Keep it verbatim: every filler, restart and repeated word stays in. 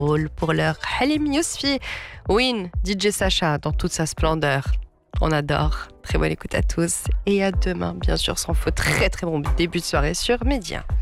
Pour l'heure, Halim Yousfi, Win, D J Sacha dans toute sa splendeur. On adore. Très bonne écoute à tous. Et à demain, bien sûr, sans faute. Très très bon début de soirée sur Média.